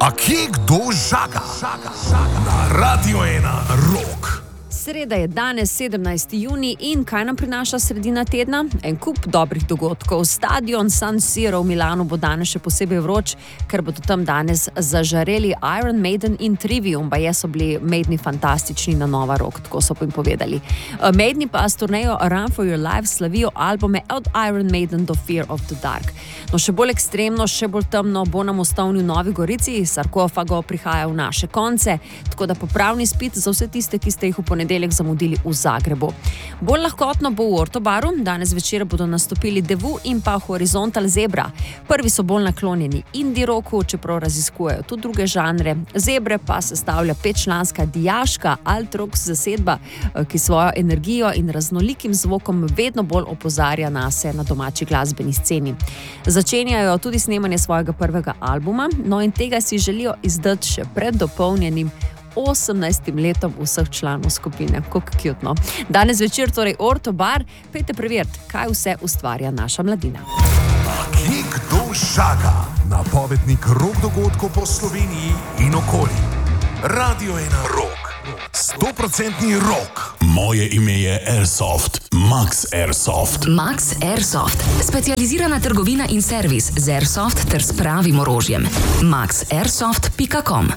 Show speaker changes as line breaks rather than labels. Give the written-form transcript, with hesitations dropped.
A kje kdo žaga? Na Radio 1 Rock.
Sreda je danes 17. junij in kaj nam prinaša sredina tedna? En kup dobrih dogodkov. Stadion San Siro v Milanu bo danes še posebej vroč, ker bodo tam danes zažareli Iron Maiden in Trivium, baje so bili Maideni fantastični na Nova Rock, tako so jim povedali. Maideni pa s turnejo Run for Your Life slavijo albume od Iron Maiden do Fear of the Dark. No, še bolj ekstremno, še bolj temno bo na Mostovni v Novi Gorici, sarkofago prihaja v naše konce, tako da popravni izpit za vse tiste, ki ste jih v ponedeljek zamudili v Zagrebu. Bolj lahkotno bo v Ortobaru, danes večer bodo nastopili Devu in pa Horizontal Zebra. Prvi so bolj naklonjeni indie rocku, čeprav raziskujejo tudi druge žanre. Zebre pa sestavlja 5-članska dijaška alt rock zasedba, ki svojo energijo in raznolikim zvokom vedno bolj opozarja nase na domači glasbeni sceni. Začenjajo tudi snemanje svojega prvega albuma, no in tega si želijo izdati še pred dopolnjenim 18. letom vseh članov skupine. Kako cute, no. Danes večer torej Ortobar, pejte preveriti, kaj vse ustvarja naša mladina.
Kje kdo žaga? Napovednik rock dogodkov po Sloveniji in okoli. Radio 1 Rock. 100% rock.
Moje ime je Airsoft. Max Airsoft.
Max Airsoft. Specializirana trgovina in servis z Airsoft ter s pravim orožjem. maxairsoft.com